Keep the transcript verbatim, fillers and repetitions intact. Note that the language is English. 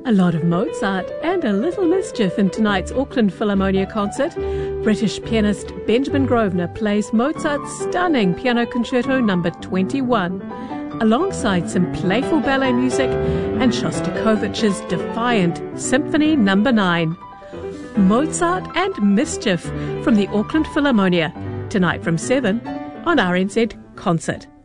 A lot of Mozart and a little mischief in tonight's Auckland Philharmonia concert. British pianist Benjamin Grosvenor plays Mozart's stunning Piano Concerto number twenty-one, alongside some playful ballet music and Shostakovich's defiant Symphony number nine. Mozart and Mischief from the Auckland Philharmonia, tonight from seven on R N Z Concert.